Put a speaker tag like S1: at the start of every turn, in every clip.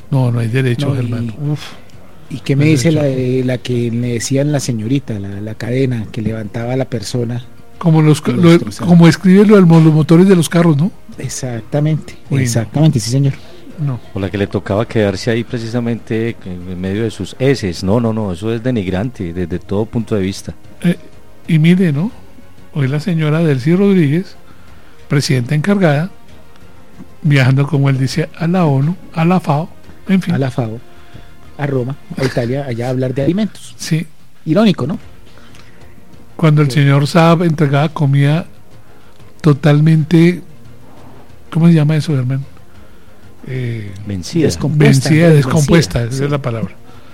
S1: No, no hay derecho,
S2: No,
S1: Germán. Uf,
S2: ¿Y qué
S1: no
S2: me
S1: hay
S2: dice
S1: derecho.
S2: la que le decían la señorita, la cadena que levantaba a la persona
S1: Como
S2: y lo destrozaba?
S1: como escribe lo de los motores de los carros, ¿no?
S2: Exactamente,
S1: Uy, no,
S2: exactamente, sí, señor.
S1: no.
S3: O la que le tocaba quedarse ahí precisamente en medio de sus heces. No, no, no, eso es denigrante desde todo punto de vista.
S1: Eh, y mire, ¿no? Hoy la señora Delcy Rodríguez, presidenta encargada, viajando, como él dice, a la ONU, a la FAO, en fin.
S2: A la FAO, a Roma, a Italia, allá a hablar de alimentos.
S1: Sí,
S2: Irónico, ¿no?
S1: cuando el señor Saab entregaba comida totalmente, ¿cómo se llama eso, Germán?
S3: Vencida.
S1: Vencida, descompuesta, esa es la palabra.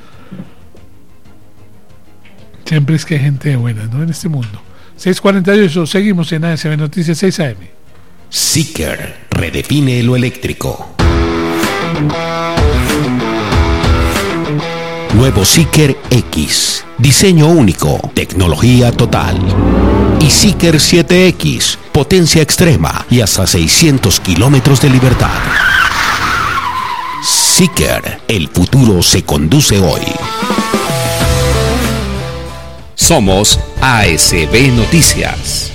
S1: Siempre es que hay gente buena, ¿no? En este mundo. 6:48, seguimos en ASB Noticias 6 AM.
S4: Seeker redefine lo eléctrico. Nuevo Seeker X. Diseño único, tecnología total. Y Seeker 7X, potencia extrema y hasta 600 kilómetros de libertad. Seeker, el futuro se conduce hoy. Somos ASB Noticias.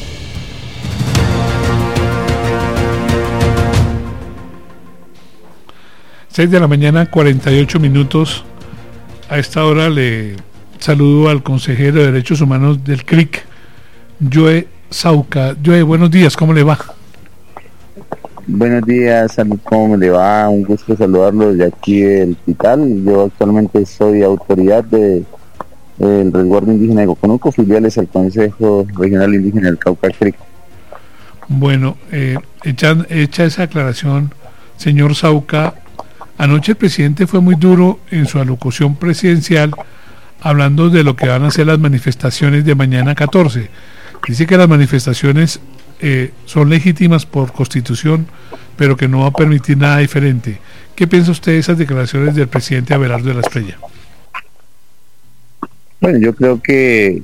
S1: Seis de la mañana, 48 minutos. A esta hora le saludo al consejero de Derechos Humanos del CRIC, Joe Sauca. Joe, buenos días, ¿cómo le va?
S5: Buenos días, ¿cómo le va? Un gusto saludarlo desde aquí del hospital. Yo actualmente soy autoridad del resguardo indígena de Coconuco, filiales al Consejo Regional Indígena del Cauca CRIC.
S1: Bueno, hecha esa aclaración, señor Sauca, anoche el presidente fue muy duro en su alocución presidencial hablando de lo que van a ser las manifestaciones de mañana 14. Dice que las manifestaciones son legítimas por Constitución, pero que no va a permitir nada diferente. ¿Qué piensa usted de esas declaraciones del presidente Abelardo de la Espriella?
S5: Bueno, yo creo que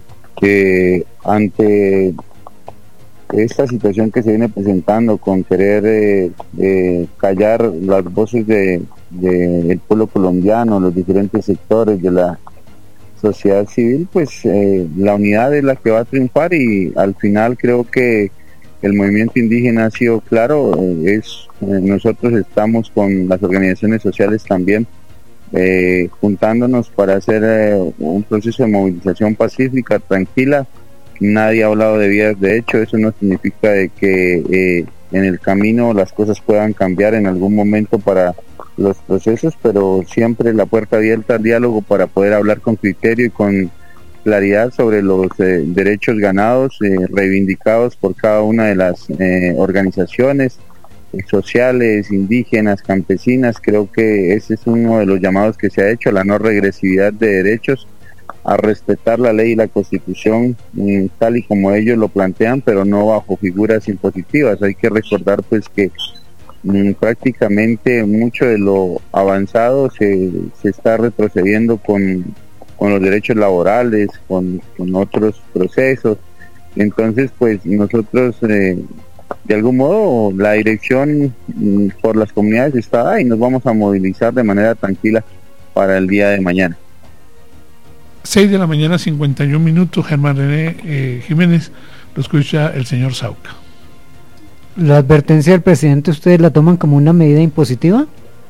S5: ante esta situación que se viene presentando con querer callar las voces del pueblo colombiano, los diferentes sectores de la sociedad civil, pues la unidad es la que va a triunfar y al final creo que el movimiento indígena ha sido claro. Nosotros estamos con las organizaciones sociales también juntándonos para hacer un proceso de movilización pacífica, tranquila. Nadie ha hablado de vías de hecho, eso no significa de que en el camino las cosas puedan cambiar en algún momento para los procesos, pero siempre la puerta abierta al diálogo para poder hablar con criterio y con claridad sobre los derechos ganados, reivindicados por cada una de las organizaciones sociales, indígenas, campesinas. Creo que ese es uno de los llamados que se ha hecho, la no regresividad de derechos, a respetar la ley y la Constitución tal y como ellos lo plantean, pero no bajo figuras impositivas. Hay que recordar pues que prácticamente mucho de lo avanzado se está retrocediendo con los derechos laborales, con otros procesos. Entonces pues nosotros de algún modo la dirección por las comunidades está ahí y nos vamos a movilizar de manera tranquila para el día de mañana.
S1: 6 de la mañana, 51 minutos, Germán René Jiménez, lo escucha el señor Sauca.
S6: ¿La advertencia del presidente ustedes la toman como una medida impositiva?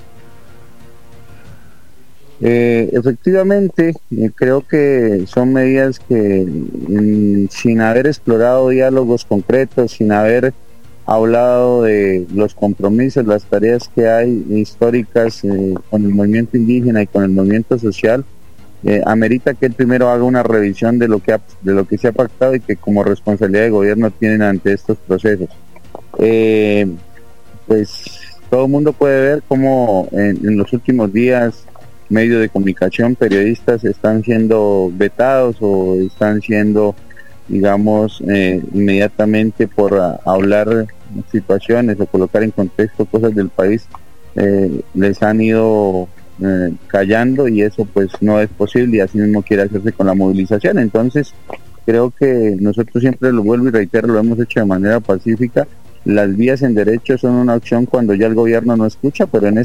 S5: Efectivamente, creo que son medidas que sin haber explorado diálogos concretos, sin haber hablado de los compromisos, las tareas que hay históricas con el movimiento indígena y con el movimiento social, amerita que él primero haga una revisión de lo que se ha pactado y que como responsabilidad de gobierno tienen ante estos procesos. Pues todo el mundo puede ver cómo en los últimos días medios de comunicación, periodistas están siendo vetados o están siendo, digamos, inmediatamente por hablar situaciones o colocar en contexto cosas del país, les han ido callando, y eso pues no es posible, y así mismo quiere hacerse con la movilización. Entonces creo que nosotros siempre, lo vuelvo y reitero, lo hemos hecho de manera pacífica. Las vías en derecho son una opción cuando ya el gobierno no escucha, pero en